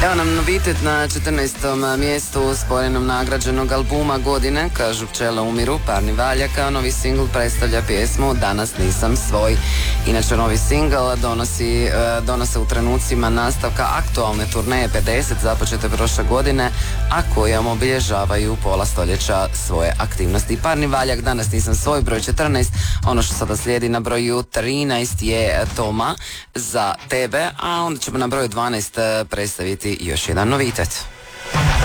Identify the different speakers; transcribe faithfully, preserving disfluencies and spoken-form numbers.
Speaker 1: Evo nam novitet na četrnaestom mjestu spojenom nagrađenog albuma godine, kažu Pčele umiru, Parni Valjak, kao novi singl predstavlja pjesmu Danas nisam svoj. Inače, novi singl donosi, donose u trenucima nastavka aktualne turneje pedeset započete prošle godine, a kojom obilježavaju pola stoljeća svoje aktivnosti. Parni Valjak, Danas nisam svoj, broj četrnaest. Ono što sada slijedi na broju trinaest je Toma, Za tebe, a onda ćemo na broju dvanaest predstaviti još jedan novitet.